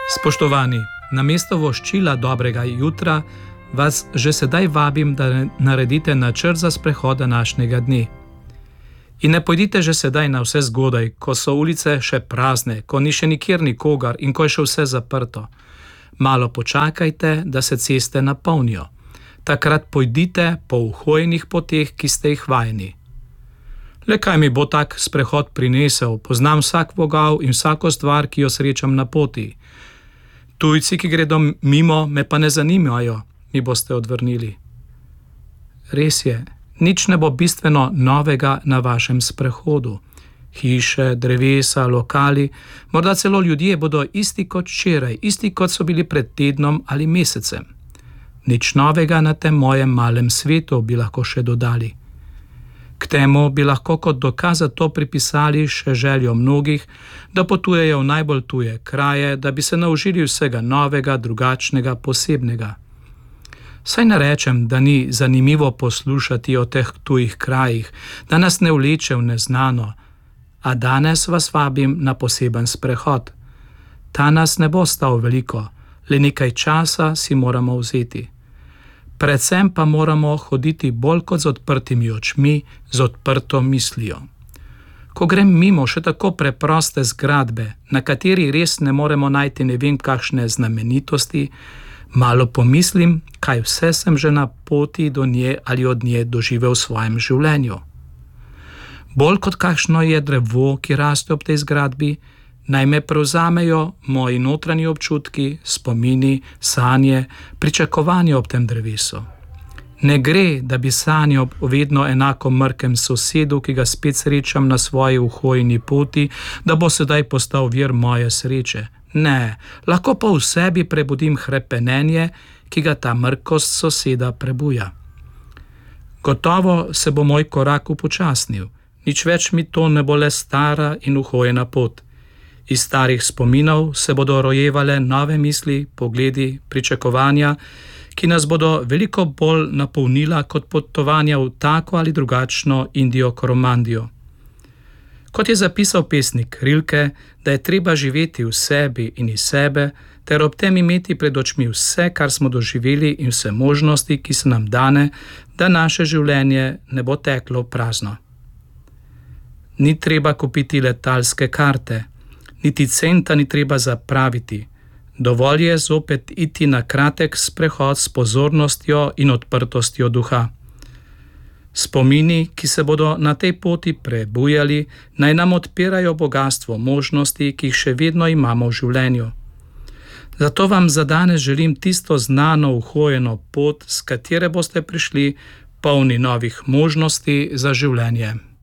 Spoštovani, namesto voščila dobrega jutra vas že sedaj vabim, da naredite načrt za sprehod današnjega dne. In ne pojdite že sedaj na vse zgodaj, ko so ulice še prazne, ko ni še nikjer nikogar in ko je še vse zaprto. Malo počakajte, da se ceste napolnijo. Takrat pojdite po uhojenih poteh, ki ste jih vajeni. Le kaj mi bo tak sprehod prinesel, poznam vsak vogal in vsako stvar, ki jo srečam na poti. Tujci, ki gredo mimo, me pa ne zanimajo, mi boste odvrnili. Res je, nič ne bo bistveno novega na vašem sprehodu. Hiše, drevesa, lokali, morda celo ljudje bodo isti kot včeraj, isti kot so bili pred tednom ali mesecem. Nič novega na tem mojem malem svetu, bi lahko še dodali. K temu bi lahko kot dokaz za to pripisali še željo mnogih, da potujejo v najbolj tuje kraje, da bi se naučili vsega novega, drugačnega, posebnega. Saj ne rečem, da ni zanimivo poslušati o teh tujih krajih, da nas ne vleče v neznano, a danes vas vabim na poseben sprehod. Ta nas ne bo stal veliko, le nekaj časa si moramo vzeti. Predvsem pa moramo hoditi bolj kot z odprtimi očmi, z odprto mislijo. Ko grem mimo še tako preproste zgradbe, na kateri res ne moremo najti ne vem kakšne znamenitosti, malo pomislim, kaj vse sem že na poti do nje ali od nje doživel v svojem življenju. Bolj kot kakšno je drevo, ki raste ob tej zgradbi, naj me prevzamejo moji notranji občutki, spomini, sanje, pričakovanje ob tem drevesu. Ne gre, da bi sanjal o vedno enako mrkem sosedu, ki ga spet srečam na svoji uhojeni poti, da bo sedaj postal vir moje sreče. Ne, lahko pa v sebi prebudim hrepenenje, ki ga ta mrkost soseda prebuja. Gotovo se bo moj korak upočasnil, nič več mi to ne bo le stara in uhojena pot. Iz starih spominov se bodo rojevale nove misli, pogledi, pričakovanja, ki nas bodo veliko bolj napolnila kot potovanja v tako ali drugačno Indijo Koromandijo. Kot je zapisal pesnik Rilke, da je treba živeti v sebi in iz sebe, ter ob tem imeti pred očmi vse, kar smo doživeli in vse možnosti, ki so nam dane, da naše življenje ne bo teklo prazno. Ni treba kupiti letalske karte, niti centa ni treba zapraviti. Dovolj je zopet iti na kratek sprehod s pozornostjo in odprtostjo duha. Spomini, ki se bodo na tej poti prebujali, naj nam odpirajo bogastvo možnosti, ki jih še vedno imamo v življenju. Zato vam za danes želim tisto znano uhojeno pot, s katere boste prišli polni novih možnosti za življenje.